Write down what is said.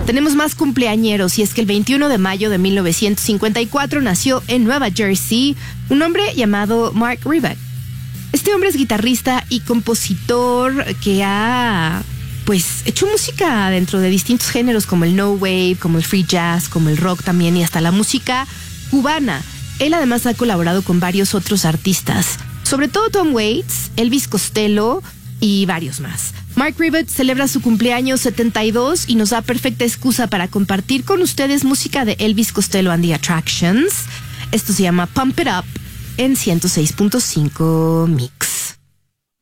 Tenemos más cumpleañeros y es que el 21 de mayo de 1954 nació en Nueva Jersey un hombre llamado Mark Ribot. Este hombre es guitarrista y compositor que ha hecho música dentro de distintos géneros como el no wave, como el free jazz, como el rock también y hasta la música cubana. Él además ha colaborado con varios otros artistas, sobre todo Tom Waits, Elvis Costello y varios más. Mark Ribot celebra su cumpleaños 72 y nos da perfecta excusa para compartir con ustedes música de Elvis Costello and the Attractions. Esto se llama Pump It Up en 106.5 Mix.